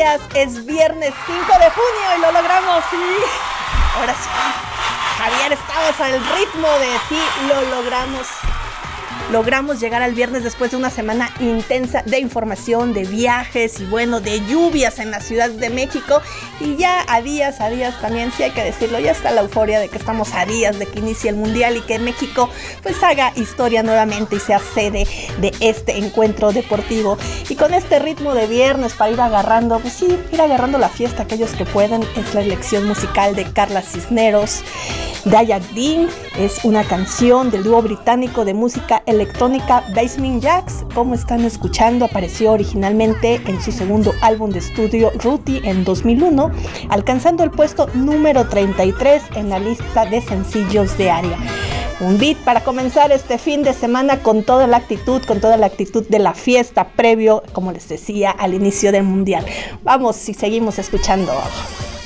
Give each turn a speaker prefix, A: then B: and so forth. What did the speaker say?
A: días, es viernes 5 de junio y lo logramos, sí. Ahora sí, Javier, estamos al ritmo de sí, lo logramos. Logramos llegar al viernes después de una semana intensa de información, de viajes y bueno, de lluvias en la Ciudad de México. Y ya a días también, sí hay que decirlo, ya está la euforia de que estamos a días de que inicie el Mundial y que México pues haga historia nuevamente y sea sede de este encuentro deportivo. Y con este ritmo de viernes para ir agarrando, pues sí, ir agarrando la fiesta aquellos que pueden, es la elección musical de Carla Cisneros. Dayak Din es una canción del dúo británico de música electrónica Basement Jaxx. Como están escuchando, apareció originalmente en su segundo álbum de estudio Ruti en 2001, alcanzando el puesto número 33 en la lista de sencillos de Aria. Un beat para comenzar este fin de semana con toda la actitud de la fiesta previo, como les decía, al inicio del Mundial. Vamos y seguimos escuchando.